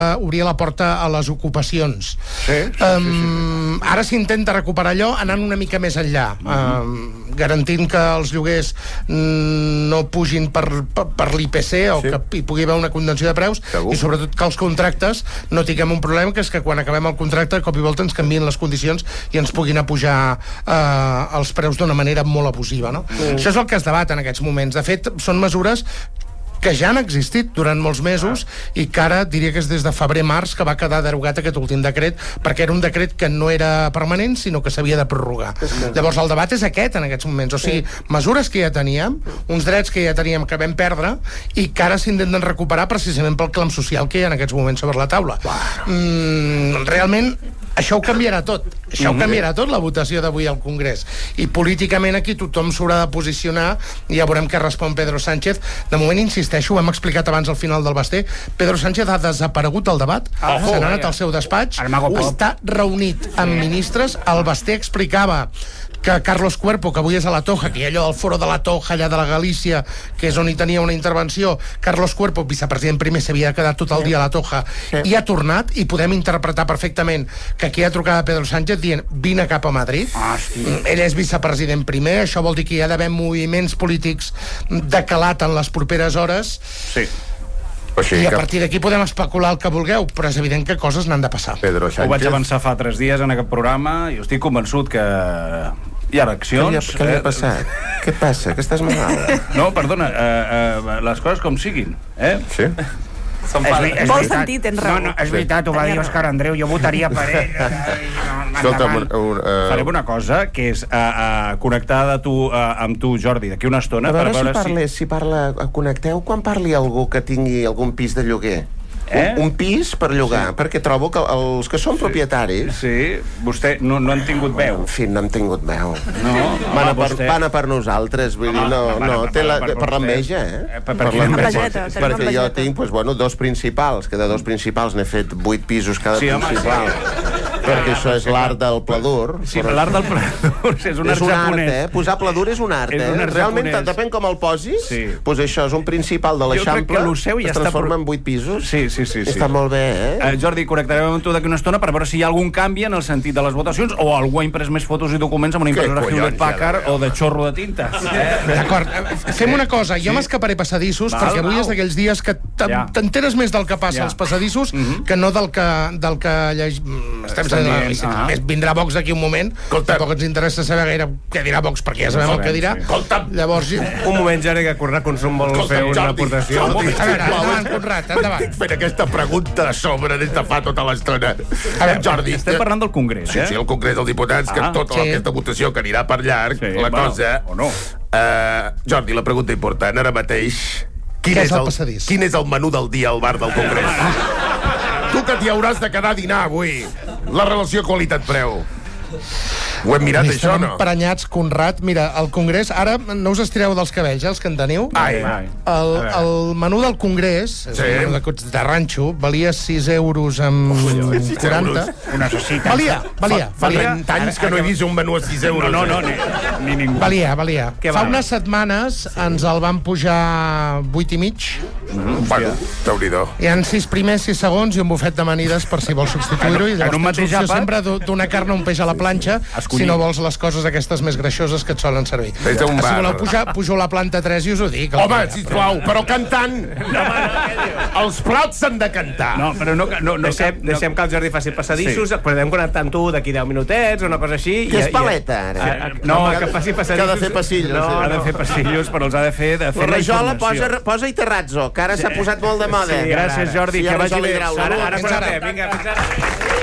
obria la porta a les ocupacions. Ara s'intenta recuperar allò anant una mica més enllà, garantint que els lloguers no pugin per l'IPC o que hi pugui haver una contenció de preus, i sobretot que els contractes no tinguem un problema, que és que quan acabem el contracte de cop i volta ens canvien les condicions i ens puguin apujar els preus d'una manera molt abusiva, no? Això és el que es debat en aquests moments. De fet, són mesures que ja han existit durant molts mesos i que ara diria que és des de febrer-març que va quedar derogat aquest últim decret, perquè era un decret que no era permanent, sinó que s'havia de prorrogar. Llavors el debat és aquest en aquests moments, o sigui, mesures que ja teníem, uns drets que ja teníem que vam perdre i que ara s'intenten recuperar precisament pel clam social que hi ha en aquests moments sobre la taula. Realment això ho canviarà tot. Això ho canviarà tot, la votació d'avui al Congrés. I políticament aquí tothom s'haurà de posicionar i ja veurem què respon Pedro Sánchez. De moment, insisteixo, ho hem explicat abans al final del Basté, Pedro Sánchez ha desaparegut del debat, se n'ha anat al seu despatx, està reunit amb ministres. El Basté explicava que Carlos Cuerpo, que avui és a la Toja, que hi ha allò del foro de la Toja, allà de la Galícia, que és on hi tenia una intervenció, Carlos Cuerpo, vicepresident primer, s'havia quedat tot el dia a la Toja, i ha tornat, i podem interpretar perfectament que aquí ha trucat a Pedro Sánchez dient, vine cap a Madrid. Ell és vicepresident primer, això vol dir que hi ha d'haver moviments polítics de calat en les properes hores. I a partir d'aquí podem especular el que vulgueu, però és evident que coses n'han de passar. Ho vaig avançar fa 3 dies en aquest programa i estic convençut que hi ha eleccions. Què li ha passat? Què passa? Que estàs malalt? No, perdona, les coses com siguin, Sí? Vol sentir, tens raó. No, és veritat, ho va dir Òscar Andreu, jo votaria per ell. Farem una cosa, que és connectar amb tu, Jordi, d'aquí una estona. A veure si connecteu quan parli algú que tingui algun pis de lloguer. Un pis per llogar, perquè trobo que els que són propietaris... Sí, vostè no han tingut veu. En fi, no han tingut veu. Van a per nosaltres, vull dir, per l'enveja, perquè jo tinc, doncs, 2 principals, que de 2 principals n'he fet 8 pisos cada principal. Perquè això és l'art del pladur. Sí, l'art del pladur és un art japonès. Posar pladur és un art, realment, depèn com el posis, doncs això és un principal de l'Eixample, es transforma en 8 pisos. Sí. Està molt bé, Jordi, connectarem amb tu d'aquí una estona per veure si hi ha algun canvi en el sentit de les votacions o algú ha imprès més fotos i documents amb una impressora Hewlett Packard o de xorro de tinta. D'acord, fem una cosa, jo m'escaparé passadissos perquè avui és d'aquells dies que t'enteres més del que passa als passadissos que no del que estem sent. Vindrà Vox d'aquí un moment, tampoc ens interessa saber gaire què dirà Vox perquè ja sabem el que dirà. Llavors... Un moment, Jordi, que Conrad Consum vol fer una aportació. A veure, endavant, Conrad, endavant. Aquesta pregunta de sobre des de fa tota l'estona. Jordi, estem parlant del Congrés, Sí, el Congrés dels Diputats, que tota aquesta votació que anirà per llarg, la cosa... Jordi, la pregunta important, ara mateix... Quin és el menú del dia al bar del Congrés? Tu que t'hi hauràs de quedar a dinar avui. La relació qualitat-preu. Ho hem mirat, això, no? Estem emprenyats, Conrad. Mira, el Congrés, ara no us estireu dels cabells, els que en teniu. El menú del Congrés, el menú de ranxo, valia 6 euros amb 40. Valia. Fa 30 anys que no he vist un menú a 6 euros. No, ni ningú. Valia. Fa unes setmanes ens el van pujar 8 i mig. Bueno, Déu-n'hi-do. Hi ha 6 primers, 6 segons i un bufet d'amanides per si vols substituir-ho. I llavors tens opció sempre d'una carn o un peix a la planxa, si no vols les coses aquestes més greixoses que et solen servir. Si voleu pujar, pujo a la planta 3 i us ho dic. Home, sisplau, però cantant! Els plats s'han de cantar. No, però deixem que el Jordi faci passadissos, podem connectar amb tu d'aquí 10 minutets o una cosa així. Que és paleta, ara. No, que faci passadissos. Que ha de fer passillos. Ha de fer passillos, però els ha de fer la informació. Posa-hi terrazzo, que ara s'ha posat molt de moda. Gràcies, Jordi, que vagi bé. Ara connectem, vinga, fins ara.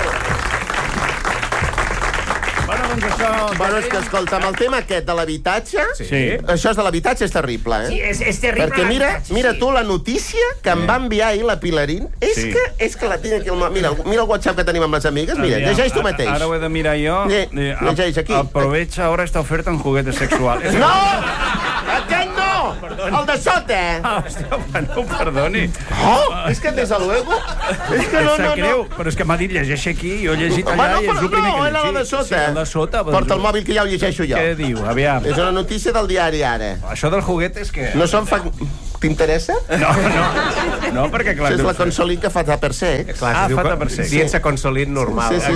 Bueno, és que, escolta, amb el tema aquest de l'habitatge, això és de l'habitatge, és terrible, és terrible. Perquè mira tu la notícia que em va enviar ahir la Pilarín, és que la tinc aquí, mira el WhatsApp que tenim amb les amigues, mira, llegeix tu mateix. Ara ho he de mirar jo. Llegeix aquí. Aprovecha ahora esta oferta en juguetes sexuales. No! Aquest no! El de sota! Hòstia, no, perdoni. És que des de luego... És que no. Però és que m'ha dit llegeixi aquí, jo he llegit allà i és el primer que he llegit. No, el de sota. Porta el mòbil que ja ho llegeixo jo. Què diu? Aviam. És una notícia del diari Ara. Això del juguete és que... No són T'interessa? No, perquè clar... És la Consolín que fa per ser. Fa per ser. Dient-se Consolín normal. Sí.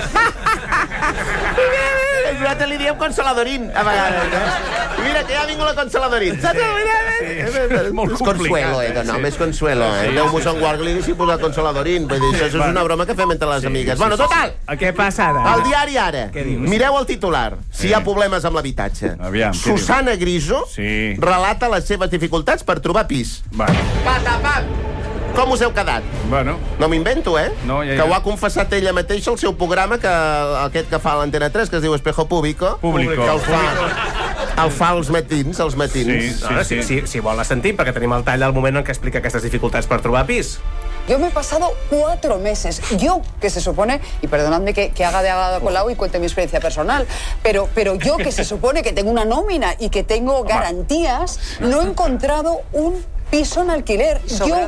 Nosaltres li diem Consoladorín, a vegades. Mira, que ja ha vingut la Consoladorín. És molt Consuelo, nom, és Consuelo. Déu-vos en guard, li deixi posar Consoladorín. Això és una broma que fem entre les amigues. Bueno, total. Què passa ara? Al diari Ara. Mireu el titular, si hi ha problemes amb l'habitatge. Susana Griso relata les seves dificultats per trobar pis. Patapam! Com us heu quedat? Bueno. No m'invento, No, que ho ha confessat ella mateixa al seu programa, aquest que fa a l'Antena 3, que es diu Espejo Público. Que el fa als matins, Si vol la sentim, perquè tenim el tall del moment en què explica aquestes dificultats per trobar pis. Yo me he pasado 4 meses. Yo, que se supone, y perdonadme que haga de Ada Colau y cuente mi experiencia personal, pero yo, que se supone que tengo una nómina y que tengo garantías, no he encontrado un piso en alquiler.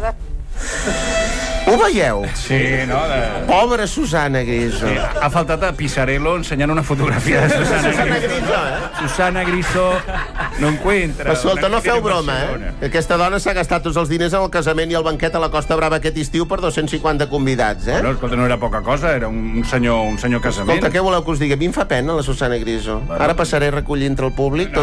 Ho veieu? Sí, no? Pobra Susana Griso. Ha faltat a Pisarello ensenyant una fotografia de Susana Griso. Susana Griso no encuentra. Escolta, no feu broma, Aquesta dona s'ha gastat tots els diners en el casament i el banquet a la Costa Brava aquest estiu per 250 convidats, Bueno, escolta, no era poca cosa, era un senyor casament. Escolta, què voleu que us digui? A mi em fa pena la Susana Griso. Ara passaré a recollir entre el públic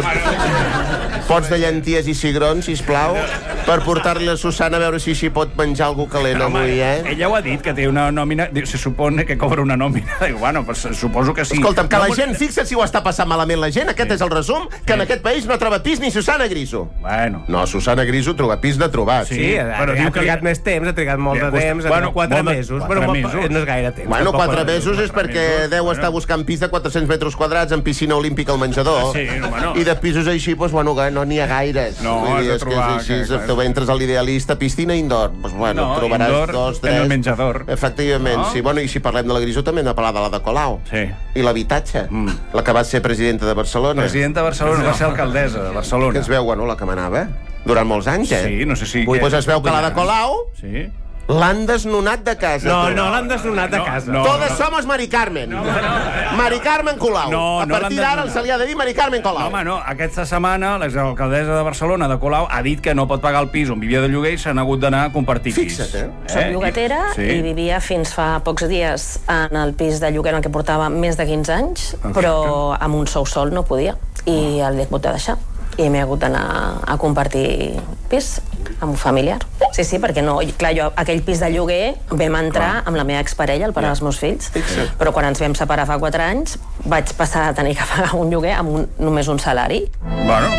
pots de llenties i cigrons, sisplau, per portar-li a Susana a veure si pot menjar algú calent avui, Ella ho ha dit, que té una nòmina, se supone que cobra una nòmina. Diu, bueno, pues suposo que sí. Escolta'm, que la gent, fixa't si ho està passant malament la gent, aquest és el resum, que en aquest país no troba pis ni Susana Griso. Bueno. No, Susana Griso troba pis de trobat. Sí, ha trigat més temps, ha trigat molt de temps, 4 mesos, però no és gaire temps. Bueno, 4 mesos és perquè deu estar buscant pis de 400 metres quadrats amb piscina olímpica al menjador. I de pisos així, doncs, bueno, no n'hi ha gaires. No, has de trobar... Tu entres a l'idealista, piscina indoor. Doncs, bueno, trobaràs 2, 3... En el menjador. Efectivament, sí. Bueno, i si parlem de la Griso, també hem de parlar de la de Colau. Sí. I l'habitatge. La que va ser presidenta de Barcelona. Presidenta de Barcelona, va ser alcaldessa de Barcelona. Que es veu, bueno, la que manava durant molts anys, Sí, no sé si... Pues es veu que la de Colau... Sí. L'han desnonat de casa. No l'han desnonat de casa. Todos somos Mari Carmen. Mari Carmen Colau. A partir d'ara se li ha de dir Mari Carmen Colau. Home, no. Aquesta setmana l'exalcaldessa de Barcelona, de Colau, ha dit que no pot pagar el pis on vivia de lloguer i s'han hagut d'anar a compartir pis. Fixa't, Soc llogatera i vivia fins fa pocs dies en el pis de lloguer en què portava més de 15 anys, però amb un sou sol no podia. I l'he hagut de deixar. I m'he hagut d'anar a compartir pis amb un familiar. Sí, perquè no... Clar, jo aquell pis de lloguer vam entrar amb la meva exparella, el pare dels meus fills, però quan ens vam separar fa 4 anys vaig passar a tenir que pagar un lloguer amb només un salari. Bueno,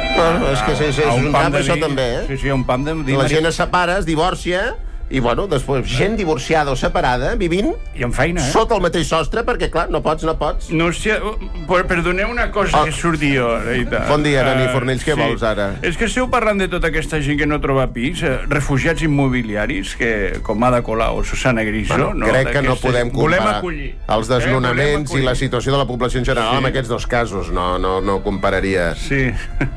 és que és un camp, això també, Sí, un pam de... La gent es separa, es divorcia... I, bueno, després, gent divorciada o separada, vivint... I amb feina, Sota el mateix sostre, perquè, clar, no pots. No sé, perdoneu una cosa que surti jo, Reita. Bon dia, Nani Fornells, què vols ara? És que esteu parlant de tota aquesta gent que no troba pis, refugiats immobiliaris, que com Ada Colau o Susana Griso... Crec que no podem comparar els desnonaments i la situació de la població en general amb aquests dos casos. No compararia. Sí,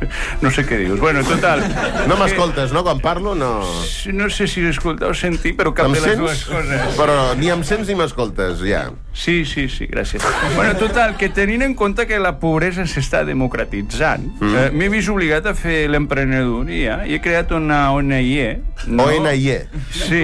no sé què dius. Bueno, total... No m'escoltes, no? Quan parlo, no... No sé si escolteu sentir, però cap de les dues coses. Però ni em sents ni m'escoltes, ja. Sí, gràcies. Bueno, total, que tenint en compte que la pobresa s'està democratitzant, m'he vist obligat a fer l'emprenedoria i he creat una ONG. ONG? Sí,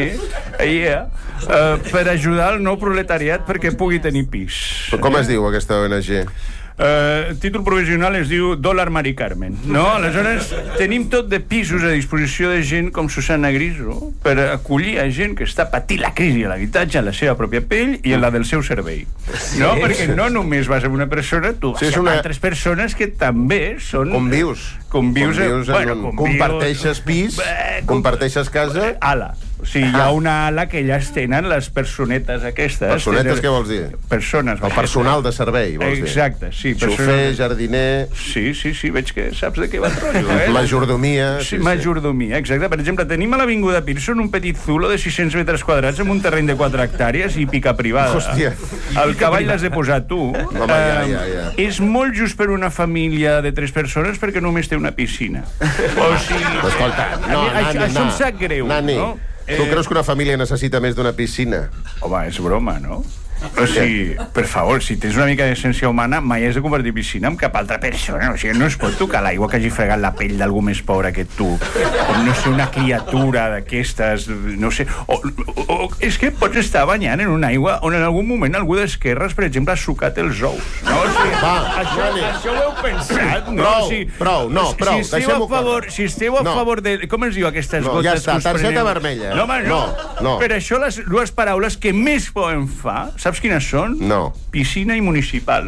per ajudar el nou proletariat perquè pugui tenir pis. Com es diu aquesta ONG? El títol provisional es diu Dòlar Mari Carmen, no? Aleshores tenim tot de pisos a disposició de gent com Susana Griso per acollir a gent que està patint la crisi a l'habitatge en la seva pròpia pell i en la del seu servei, no? Perquè no només vas amb una persona, tu vas amb altres persones que també són... Convius, comparteixes pis, comparteixes casa... Ala. O sigui, hi ha una ala que ja es tenen les personetes aquestes. Personetes, què vols dir? Persones. El personal de servei, vols dir? Exacte, sí. Xofer, jardiner... Sí, veig que saps de què va el rotllo, Majordomia. Sí, majordomia, exacte. Per exemple, tenim a l'Avinguda Pearson un petit zulo de 600 metres quadrats amb un terreny de 4 hectàrees i pica privada. Hòstia. El cavall l'has de posar tu. Home, ja. És molt just per una família de 3 persones perquè només té una piscina. O sigui... Escolta, això em sap greu, Nani, no? Tu creus que una família necessita més d'una piscina? Home, és broma, no? O sigui, per favor, si tens una mica d'essència humana, mai has de convertir piscina en cap altra persona. O sigui, no es pot tocar l'aigua que hagi fregat la pell d'algú més pobre que tu. O no sé, una criatura d'aquestes, no sé... O és que pots estar banyant en una aigua on en algun moment algú d'esquerres, per exemple, ha sucat els ous. No? O sigui, això ho heu pensat, no? Prou, deixem-ho córrer. Si esteu a favor de... Com es diu aquestes gotes? Ja està, targeta vermella. No. Per això les dues paraules que més por em fa, saps quines són? No. Piscina i municipal.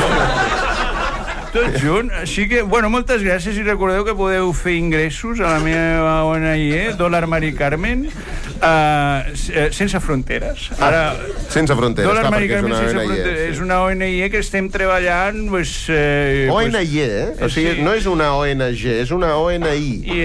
Tot junt. Així que, bueno, moltes gràcies i recordeu que podeu fer ingressos a la meva ONG, Dólar Mari Carmen, sense fronteres. Sense fronteres, Dólar Mari Carmen sense fronteres. És una ONG que estem treballant... ONG, O sigui, no és una ONG, és una ONI.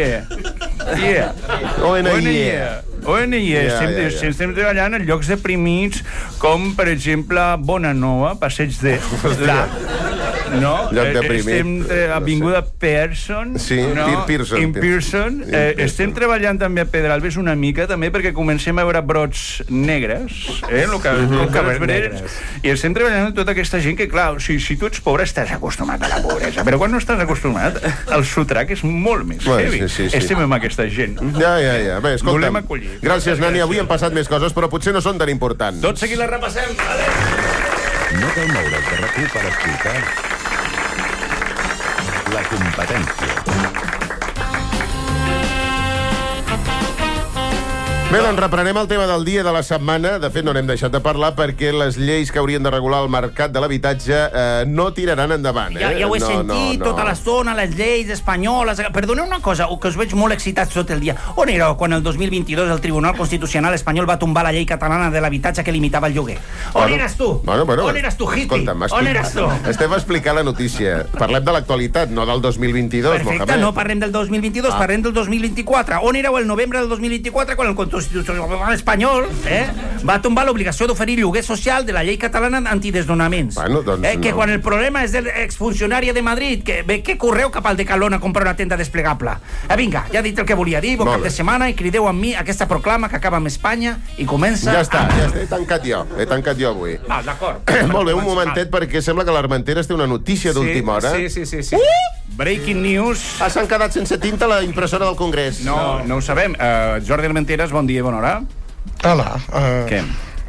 ONG. Estem treballant en llocs deprimits com, per exemple, Bonanova, Passeig de la... No? Estem a Avinguda Pearson. Sí, Pearson. Estem treballant també a Pedralbes una mica, també, perquè comencem a veure brots negres, i estem treballant amb tota aquesta gent que, clar, si tu ets pobre estàs acostumat a la pobresa, però quan no estàs acostumat, el sotrac és molt més heavy. Estem amb aquesta gent. Ja. Bé, escolta'm. Gràcies, Nani. Avui han passat més coses, però potser no són tan importants. Tot seguit les repassem. No cal moure's de RAC1 per escoltar La Competència. Bé, doncs reprenem el tema del dia de la setmana. De fet, no n'hem deixat de parlar perquè les lleis que haurien de regular el mercat de l'habitatge no tiraran endavant. Ja ho he sentit tota l'estona, les lleis espanyoles... Perdoneu una cosa, que us veig molt excitats tot el dia. On éreu quan el 2022 el Tribunal Constitucional espanyol va tombar la llei catalana de l'habitatge que limitava el lloguer? On eres tu? On eres tu, hippie? On eres tu? Estem explicant la notícia. Parlem de l'actualitat, no del 2022. Perfecte, no parlem del 2022, parlem del 2024. On éreu el novembre del 2024 quan el Constitucional espanyol va tombar l'obligació d'oferir lloguer social de la llei catalana antidesnonaments? Que quan el problema és de l'exfuncionària de Madrid que correu cap al Decathlon a comprar una tenda desplegable. Vinga, ja he dit el que volia dir, bon cap de setmana, i crideu amb mi aquesta proclama que acaba amb Espanya i comença... Ja està, he tancat jo avui. D'acord. Molt bé, un momentet, perquè sembla que l'Armenteres té una notícia d'última hora. Sí. Breaking news. S'han quedat sense tinta a la impressora del Congrés. No ho sabem. Jordi Armenteres, bon dia i bona hora. Hola. Què?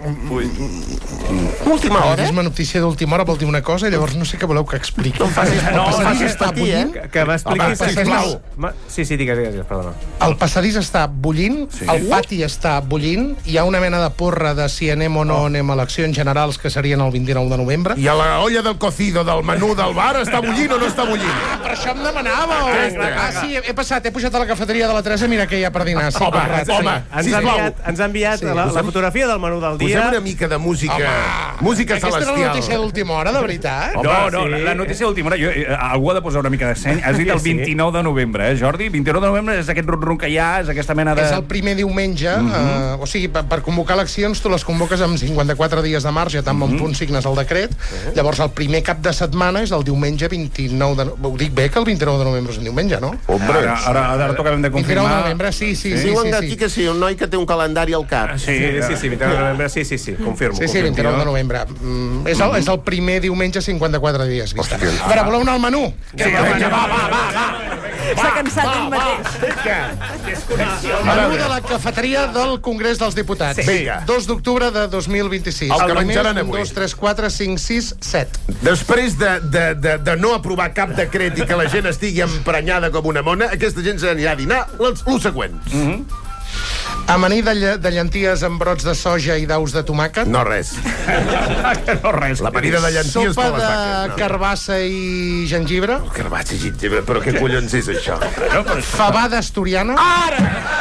Última hora? És una notícia d'última hora, vol dir una cosa i llavors no sé què voleu que expliqui. No facis patir, que m'expliquis, sisplau. Sí, digues, perdona. El passadís està bullint, el pati està bullint, hi ha una mena de porra de si anem o no anem a eleccions generals que serien el 29 de novembre. I a la olla del cocido del menú del bar està bullint o no està bullint? Per això em demanàveu. Sí, he pujat a la cafeteria de la Teresa, mira què hi ha per dinar. Home, sisplau. Ens ha enviat la fotografia del menú del dia. Posem una mica de música celestial. Aquesta era la notícia d'última hora, de veritat? No, la notícia d'última hora, algú ha de posar una mica de seny. Has dit el 29 de novembre, Jordi? 29 de novembre és aquest rum que hi ha, és aquesta mena de... És el primer diumenge, o sigui, per convocar eleccions tu les convoques amb 54 dies de marge, tant bon punt signes el decret, llavors el primer cap de setmana és el diumenge 29 de... Ho dic bé que el 29 de novembre és un diumenge, no? Ara tocarem de confirmar. 29 de novembre, sí. Diuen aquí que sí, un noi que té un calendari al cap. Sí, 29 de novembre, sí, confirmo. Sí, 29 de novembre. És el primer diumenge 54 dies vista. A veure, voleu anar al menú? Va. S'ha cansat ell mateix. Menú de la cafeteria del Congrés dels Diputats. 2 d'octubre de 2026. El que menjaran avui. 2, 3, 4, 5, 6, 7. Després de no aprovar cap decret i que la gent estigui emprenyada com una mona, aquesta gent s'anirà a dinar els següents. Amanir de llenties amb brots de soja i daus de tomàquet. No res. L'amanida de llenties sopa de carbassa i gengibre. Carbassa i gengibre, però què collons és això? Fabada asturiana. Ara!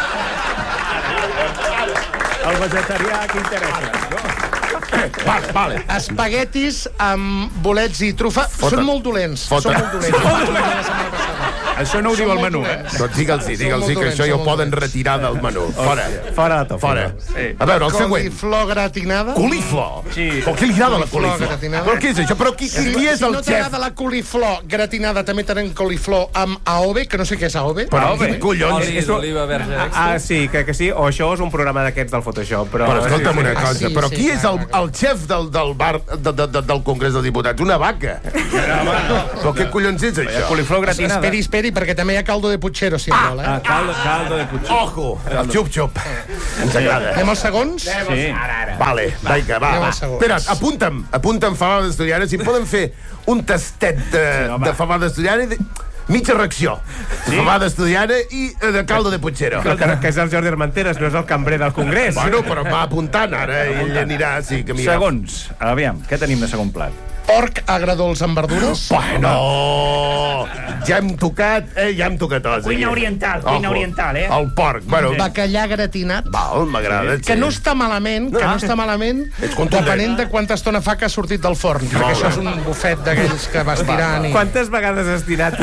El vegetarià que interessa. Vale. Espaguetis amb bolets i trufa. Són molt dolents. Són molt dolents. Això no ho diu el menú, Doncs digue'ls que això ja ho poden retirar del menú. Fora. Fora de tot. Fora. A veure, el següent. Coliflor gratinada. Coliflor? Però què li agrada la coliflor? Però què és això? Però qui és el xef? Si no t'agrada la coliflor gratinada, també tenen coliflor amb AOVE, que no sé què és AOVE. Però què collons? Oliva verge extra. Sí, crec que sí. O això és un programa d'aquests del Photoshop. Però escolta'm una cosa, però qui és el xef del bar del Congrés dels Diputats? Una vaca. Però què collons és això? Coliflor gratinada. Esperi, perquè també hi ha caldo de puchero, si em vol, Caldo de puchero. Ojo, el xup-xup. Ens agrada. Anem als segons? Sí. Vale, vinga, va. Espera, apunta'm fabada d'estudiant, si poden fer un tastet de fabada d'estudiant i mitja reacció. Fabada estudiana i de caldo de puchero. Que és el Jordi Armenteres, no és el cambrer del Congrés. Bueno, però va apuntant ara i ell anirà, sí, que mira. Segons, aviam, què tenim de segon plat? Porc agredolç amb verdures? Bueno, ja hem tocat tots. Cuina oriental, El porc, bueno. Bacallà gratinat. Val, m'agrada. Que no està malament, depenent de quanta estona fa que ha sortit del forn, perquè això és un bufet d'aquells que vas tirant. Quantes vegades has tirat?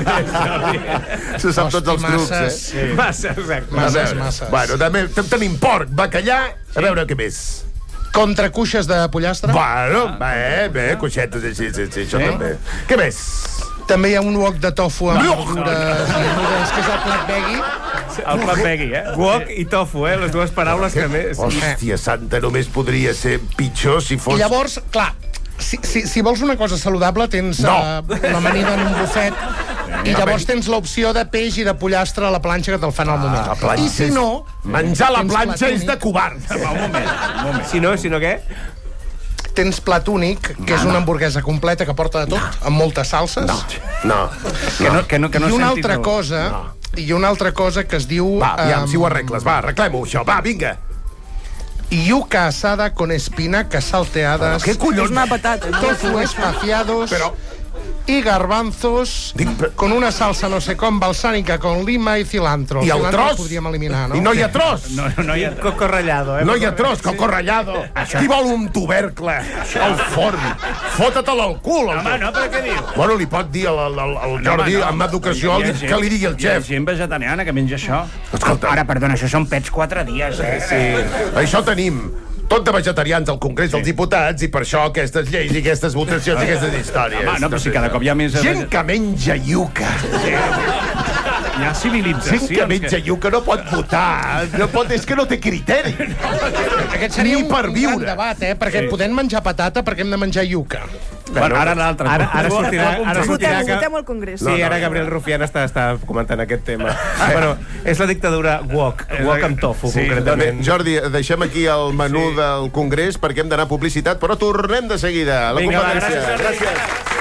Se sap tots els trucs, Massa, exacte. Masses. Bueno, també tenim porc, bacallà, a veure què més. Contracuixes de pollastre. Bueno, bé, cuixetes així, sí, això també. Què més? També hi ha un wok de tofu amb verdures menudes, que és el plat veggie. El plat veggie, Wok i tofu, les dues paraules que més... Hòstia santa, només podria ser pitjor si fos... I llavors, clar, si vols una cosa saludable, tens l'amanida en un bufet, i llavors tens l'opció de peix i de pollastre a la planxa que te'l fan al moment. I si no... Menjar a la planxa és de covard. Un moment. Si no què? Tens plat únic, que és una hamburguesa completa que porta de tot, amb moltes salses. No. I una altra cosa que es diu... Va, aviam, si ho arregles, va, arreglem-ho, això, va, vinga. Yuca asada con espinacas salteadas. ¿Qué collons? És una patata. Tofu espaciados. Y garbanzos con una salsa no sé com balsánica con lima y cilantro. I el tros? Podríem eliminar, no? I no hi ha tros? No hi ha coco rallado, No hi ha tros, coco rallado. Qui vol un tubercle al forn? Fota-te'l al cul. Home, no, però què diu? Bueno, li pot dir al Jordi, amb educació, que li digui el xef. Hi ha gent vegetariana que menja això. Escolta. Ara, perdona, això són pets 4 dies, Sí. Això tenim. Tot de vegetarians al Congrés dels Diputats i per això aquestes lleis i aquestes votacions i aquestes històries. Home, no, però si cada cop hi ha més... Gent que menja iuca. Hi ha civilitzacions. Gent que menja iuca no pot votar. És que no té criteri. Aquest seria un gran debat, perquè podem menjar patata perquè hem de menjar iuca. Bueno, ara l'altre. Ara sortirà Votem al Congrés. Sí, ara Gabriel Rufián està comentant aquest tema. Bueno, és la dictadura wok amb tofu, concretament. Jordi, deixem aquí el menú del Congrés perquè hem d'anar a publicitat, però tornem de seguida. La competència. Gràcies.